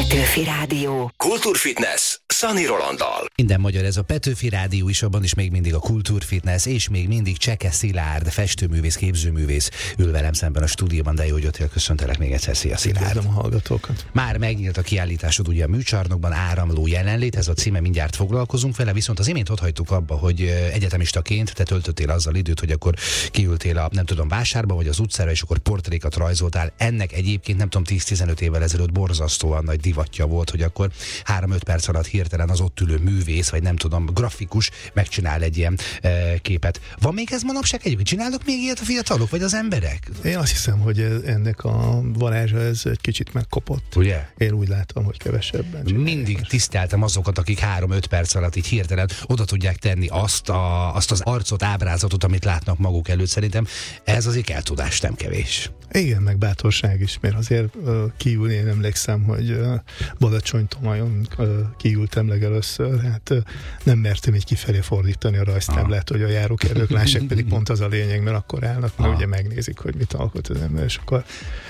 Petőfi Rádió. Kultúrfitness Szani Rolanddal. Minden magyar, ez a Petőfi Rádió is, abban is még mindig a Kultúrfitness, és még mindig Cseke Szilárd, festőművész, képzőművész ül velem szemben a stúdióban, de jó, hogy jöttél, köszöntelek még egyszer, szia Szilárd. Üdvözlöm a hallgatókat. Már megnyílt a kiállításod ugye a műcsarnokban, Áramló jelenlét, ez a címe, mindjárt foglalkozunk vele, viszont az imént ott hagytuk abba, hogy egyetemistaként te töltöttél azzal időt, hogy akkor kiültél a, nem tudom, vásárba vagy az utcára, és akkor portrékat rajzoltál. Ennek egyébként nem tudom, 10-15 évvel ezelőtt borzasztóan nagy divatja volt, hogy akkor 3-5 perc alatt hirtelen az ott ülő művész, vagy nem tudom, grafikus megcsinál egy ilyen képet. Van még ez manapság egyébként? Csinálnak még ilyet a fiatalok, vagy az emberek? Én azt hiszem, hogy ennek a varázsa ez egy kicsit megkopott. Ugye? Én úgy látom, hogy kevesebben csinálják. Mindig tiszteltem azokat, akik 3-5 perc alatt így hirtelen oda tudják tenni azt az arcot, ábrázatot, amit látnak maguk előtt. Szerintem ez azért eltudás, nem kevés. Igen, meg bátorság is, mert azért kiülni, én emlékszem, hogy Badacsony-Tomajon kiültem legelőször, hát nem mertem így kifelé fordítani a rajztáblát, hogy a járókelők lássák, pedig pont az a lényeg, mert akkor állnak, mert ugye megnézik, hogy mit alkot az ember, és akkor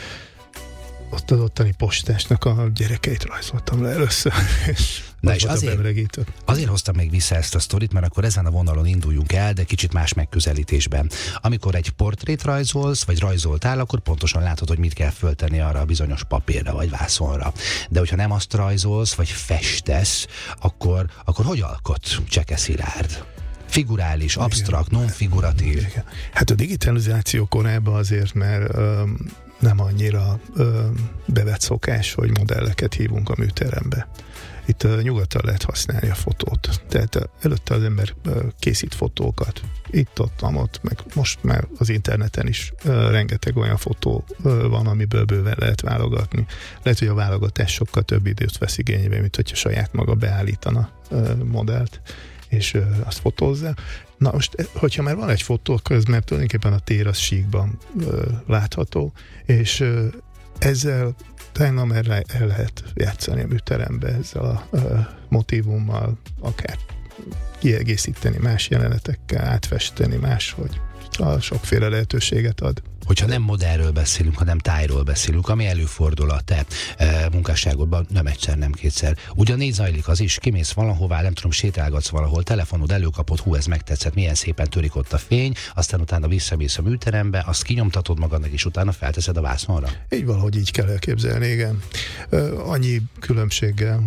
ott az ottani postásnak a gyerekeit rajzoltam le először, és na és azért hoztam még vissza ezt a sztorit, mert akkor ezen a vonalon induljunk el, de kicsit más megközelítésben. Amikor egy portrét rajzolsz, vagy rajzoltál, akkor pontosan látod, hogy mit kell föltenni arra a bizonyos papírra, vagy vászonra. De hogyha nem azt rajzolsz, vagy festesz, akkor hogy alkot Cseke Szilárd? Figurális, absztrakt, non-figuratív? Igen. Hát a digitalizáció korában azért, mert nem annyira bevett szokás, hogy modelleket hívunk a műterembe. Itt nyugodtan lehet használni a fotót. Tehát előtte az ember készít fotókat. Itt, ott, meg most már az interneten is rengeteg olyan fotó van, amiből bőven lehet válogatni. Lehet, hogy a válogatás sokkal több időt vesz igénybe, mint hogyha saját maga beállítana modellt, és azt fotózza. Na most, hogyha már van egy fotó, közben tulajdonképpen a tér az síkban látható, és ezzel talán már el lehet játszani a műterembe ezzel a motívummal, akár kiegészíteni más jelenetekkel, átfesteni máshogy. Sokféle lehetőséget ad. Hogyha nem modellről beszélünk, hanem tájról beszélünk, ami előfordul a te munkásságodban, nem egyszer, nem kétszer. Ugyanígy zajlik az is, kimész valahová, nem tudom, sétálgatsz valahol, telefonod előkapod, ez megtetszett, milyen szépen törik ott a fény, aztán utána visszamész a műterembe, azt kinyomtatod magadnak, és utána felteszed a vászonra. Így valahogy így kell elképzelni, igen. Annyi különbséggel,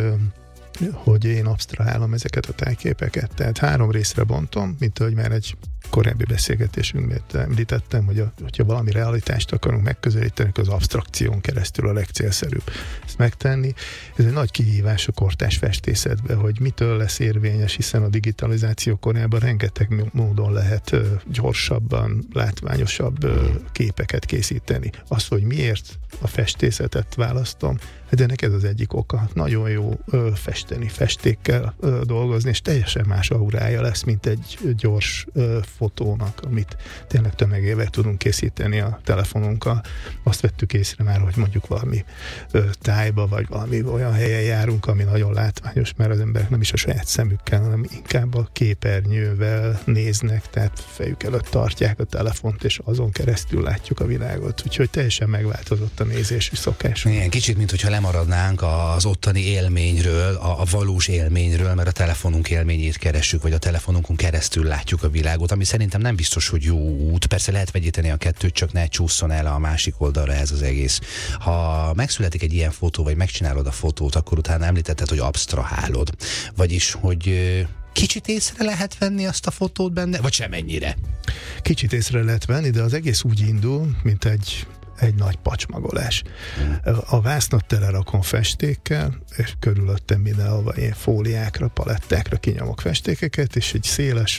hogy én absztrahálom ezeket a tájképeket. Tehát 3 részre bontom, mint ahogy már egy korábbi beszélgetésünkben említettem, hogy hogyha valami realitást akarunk megközelíteni, az absztrakción keresztül a legcélszerűbb ezt megtenni. Ez egy nagy kihívás a kortárs festészetben, hogy mitől lesz érvényes, hiszen a digitalizáció korában rengeteg módon lehet gyorsabban, látványosabb képeket készíteni. Az, hogy miért a festészetet választom, de ennek ez az egyik oka. Nagyon jó festeni, festékkel dolgozni, és teljesen más aurája lesz, mint egy gyors fotónak, amit tényleg tömegével tudunk készíteni a telefonunkkal. Azt vettük észre már, hogy mondjuk valami tájba, vagy valami olyan helyen járunk, ami nagyon látványos, mert az emberek nem is a saját szemükkel, hanem inkább a képernyővel néznek, tehát fejük előtt tartják a telefont, és azon keresztül látjuk a világot. Úgyhogy teljesen megváltozott a nézési szokás. Igen, kicsit, mint hogyha lemaradnánk az ottani élményről, a valós élményről, mert a telefonunk élményét keressük, vagy a telefonunkon keresztül látjuk a világot, ami szerintem nem biztos, hogy jó út. Persze lehet vegyíteni a kettőt, csak ne csúszson el a másik oldalra ez az egész. Ha megszületik egy ilyen fotó, vagy megcsinálod a fotót, akkor utána említetted, hogy absztrahálod. Vagyis, hogy kicsit észre lehet venni azt a fotót benne, vagy semennyire? Kicsit észre lehet venni, de az egész úgy indul, mint egy nagy pacsmagolás. A vásznat telerakom festékkel, és körülöttem mindenhova ilyen fóliákra, palettákra kinyomok festékeket, és egy széles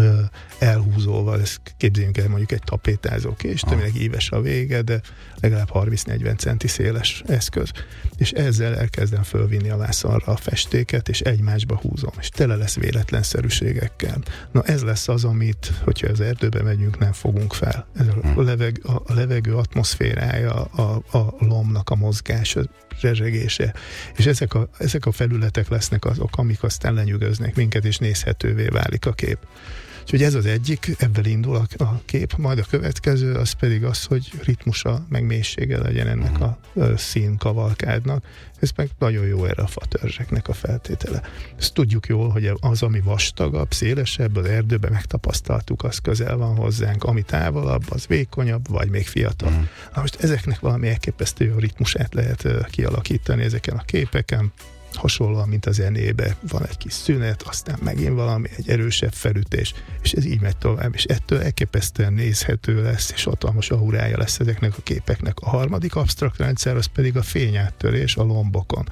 elhúzóval, ezt képzeljünk el mondjuk egy tapétázókést, aminek íves a vége, de legalább 30-40 centi széles eszköz. És ezzel elkezdem fölvinni a vászonra a festéket, és egymásba húzom, és tele lesz véletlenszerűségekkel. Na ez lesz az, amit, hogyha az erdőbe megyünk, nem fogunk fel. Ez a levegő atmoszférája, a lombnak a mozgása, rezsegése. És ezek a felületek lesznek azok, amik aztán lenyűgöznek minket, és nézhetővé válik a kép. Úgyhogy ez az egyik, ebből indul a kép, majd a következő, az pedig az, hogy ritmusa, meg mélysége legyen ennek a színkavalkádnak. Ez meg nagyon jó erre a fatörzseknek a feltétele. Ezt tudjuk jól, hogy az, ami vastagabb, szélesebb, az erdőben megtapasztaltuk, az közel van hozzánk, ami távolabb, az vékonyabb, vagy még fiatal. Na most ezeknek valami elképesztő jó ritmusát lehet kialakítani ezeken a képeken, hasonlóan, mint a zenébe, van egy kis szünet, aztán megint valami, egy erősebb felütés, és ez így megy tovább, és ettől elképesztően nézhető lesz, és hatalmas aurája lesz ezeknek a képeknek. A harmadik absztrakt rendszer, az pedig a fényáttörés a lombokon.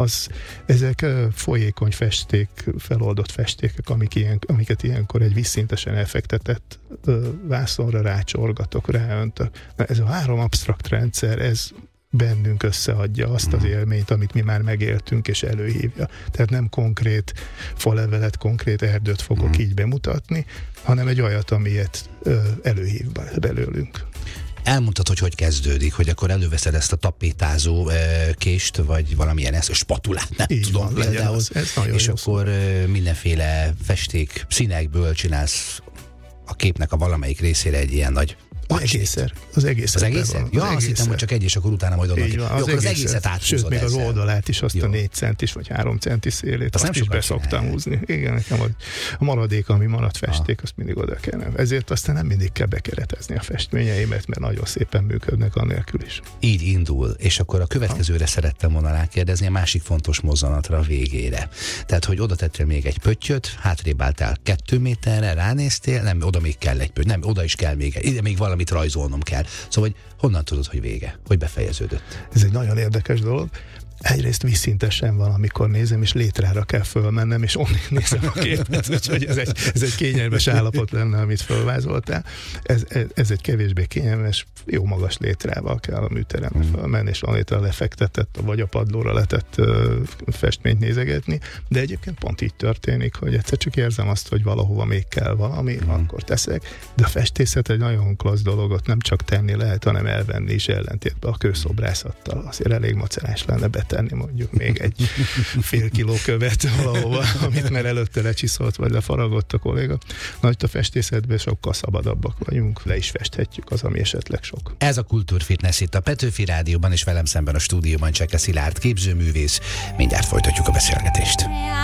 Ezek folyékony festék, feloldott festékek, amiket ilyenkor egy vízszintesen elfektetett vászonra rácsorgatok, ráöntök. Ez a 3 absztrakt rendszer, ez bennünk összeadja azt az élményt, amit mi már megéltünk, és előhívja. Tehát nem konkrét falevelet, konkrét erdőt fogok így bemutatni, hanem egy olyat, amilyet előhív belőlünk. Elmondtad, hogy kezdődik, hogy akkor előveszed ezt a tapétázó kést, vagy valamilyen spatulát, nem így tudom van, például, és akkor mindenféle festék, színekből csinálsz a képnek a valamelyik részére egy ilyen nagy Az egészer. Ja, azt hittem, hogy csak egy, és akkor utána majd onnan. Az egészet áthúzod. Sőt, még az oldalát is, azt a 4 centis vagy 3 centis szélét, azt is beszoktam húzni. Igen, nekem a maradék, ami maradt festék, azt mindig oda kellene. Ezért aztán nem mindig kell bekeretezni a festményeimet, mert nagyon szépen működnek annélkül is. Így indul, és akkor a következőre szerettem volna rákérdezni, a másik fontos mozzanatra, a végére. Tehát, hogy oda tettél még egy pöttyöt, hátrébb álltál 2 méterre, ránéztél, nem, oda még kell egy pötty, nem, oda is kell még egy, ide még valamit rajzolnom kell. Szóval, hogy honnan tudod, hogy vége? Hogy befejeződött? Ez egy nagyon érdekes dolog. Egyrészt vízszintesen van, amikor nézem, és létrára kell fölmennem, és onnét nézem a képet, úgyhogy ez egy kényelmes állapot lenne, amit fölvázoltál. Ez egy kevésbé kényelmes, jó magas létrával kell a műterembe fölmenni, és onnétre lefektetett, vagy a padlóra letett festményt nézegetni, de egyébként pont így történik, hogy egyszer csak érzem azt, hogy valahova még kell valami, akkor teszek, de a festészet egy nagyon klassz dologot nem csak tenni lehet, hanem elvenni is, ellentétben a kőszobrászattal. Azért elég macerás lenne betenni mondjuk még egy fél kiló követ valahova, amit már előtte lecsiszolt, vagy lefaragott a kolléga. Nagy a festészetben sokkal szabadabbak vagyunk, le is festhetjük az, ami esetleg sok. Ez a Kultúrfitness itt a Petőfi Rádióban, és velem szemben a stúdióban Cseke Szilárd képzőművész. Mindjárt folytatjuk a beszélgetést.